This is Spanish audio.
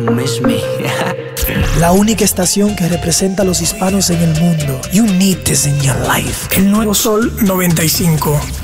Miss me. La única estación que representa a los hispanos en el mundo. You need this in your life. El Nuevo Sol 95.